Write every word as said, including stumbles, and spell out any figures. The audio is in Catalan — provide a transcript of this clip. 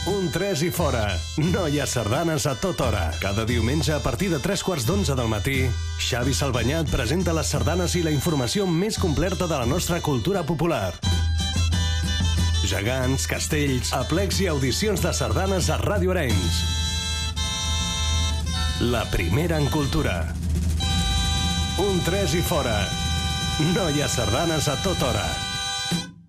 Un tres i fora. No hi ha sardanes a tota hora. Cada diumenge a partir de tres quarts d'onze del matí, Xavi Salvanyat presenta les sardanes i la informació més completa de la nostra cultura popular. Gegants, castells, aplecs i audicions de sardanes a Ràdio Arenys. La primera en cultura. Un tres i fora. No hi ha sardanes a tota hora.